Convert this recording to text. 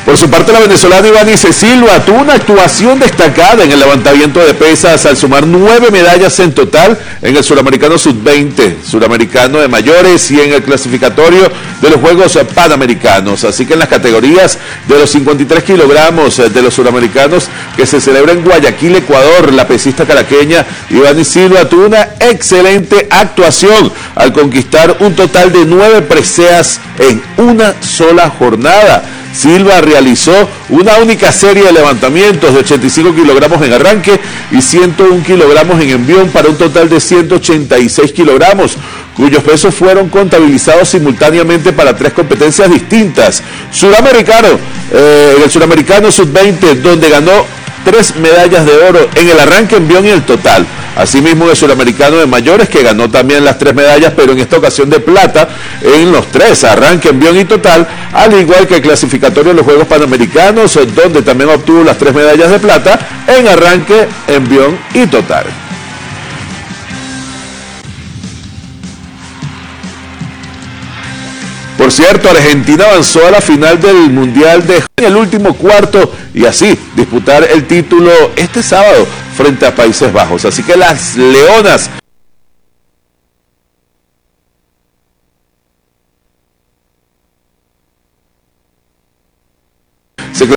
Por su parte, la venezolana Ivanice Silva tuvo una actuación destacada en el levantamiento de pesas al sumar 9 medallas en total en el Suramericano Sub-20, Suramericano de mayores y en el clasificatorio de los Juegos Panamericanos. Así que en las categorías de los 53 kilogramos de los suramericanos que se celebra en Guayaquil, Ecuador, la pesista caraqueña Ivanice Silva tuvo una excelente actuación al conquistar un total de 9 preseas en una sola jornada. Silva realizó una única serie de levantamientos de 85 kilogramos en arranque y 101 kilogramos en envión para un total de 186 kilogramos, cuyos pesos fueron contabilizados simultáneamente para 3 competencias distintas. En el Suramericano Sub-20, donde ganó 3 medallas de oro en el arranque, envión y el total. Asimismo, en el Suramericano de mayores, que ganó también las 3 medallas, pero en esta ocasión de plata en los 3, arranque, envión y total, al igual que el clasificatorio de los Juegos Panamericanos, donde también obtuvo las 3 medallas de plata en arranque, envión y total. Por cierto, Argentina avanzó a la final del Mundial de en el último cuarto y así disputar el título este sábado frente a Países Bajos. Así que las leonas se